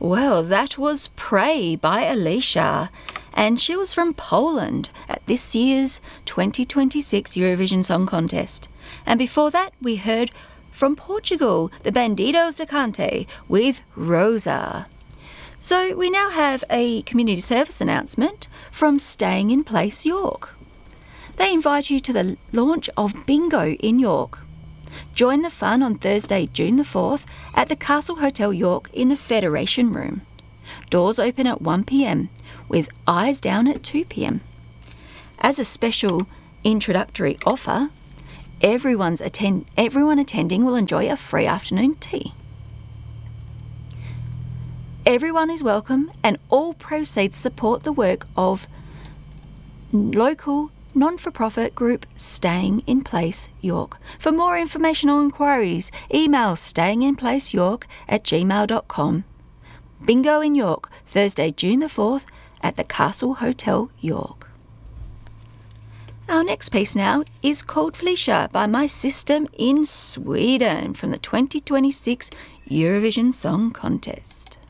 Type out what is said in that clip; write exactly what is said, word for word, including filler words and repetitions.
Well, that was Pray by Alicia, and she was from Poland at this year's twenty twenty-six Eurovision Song Contest. And before that, we heard from Portugal, the Bandidos da Cante with Rosa. So we now have a community service announcement from Staying in Place York. They invite you to the launch of Bingo in York. Join the fun on Thursday, June the fourth at the Castle Hotel York in the Federation Room. Doors open at one p m with eyes down at two p m. As a special introductory offer, everyone's attend everyone attending will enjoy a free afternoon tea. Everyone is welcome, and all proceeds support the work of local non-for-profit group Staying in Place York. For more information or inquiries, email stayinginplaceyork at gmail dot com. Bingo in York, Thursday, June the fourth at the Castle Hotel York. Our next piece now is called Felicia by My System in Sweden from the twenty twenty-six Eurovision Song Contest.